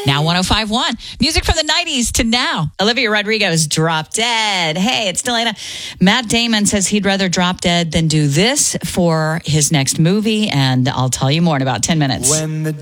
Now 105.1. Music from the 90s to now. Olivia Rodrigo's Drop Dead. Hey, it's Delana. Matt Damon says he'd rather drop dead than do this for his next movie, and I'll tell you more in about 10 minutes. When the